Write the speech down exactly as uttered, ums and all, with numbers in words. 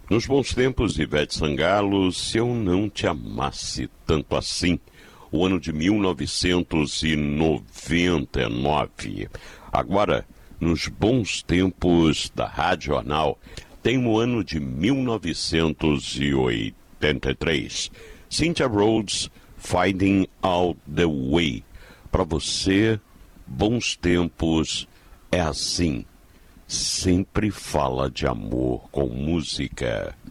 Nos bons tempos, Ivete Sangalo, se eu não te amasse tanto assim, o ano de mil novecentos e noventa e nove. Agora, nos bons tempos da Rádio Jornal, tem o ano de mil novecentos e oitenta e três. Cynthia Rhodes, Finding Out the Way. Para você, bons tempos é assim. Sempre fala de amor com música.